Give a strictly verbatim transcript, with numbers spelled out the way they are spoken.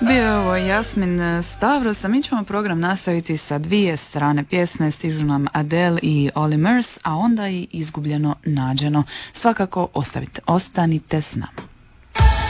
Bio je ovo Jasmin Stavros, a mi ćemo program nastaviti sa dvije strane pjesme. Stižu nam Adele i Olly Murs, a onda i Izgubljeno nađeno. Svakako ostavite, ostanite s nama.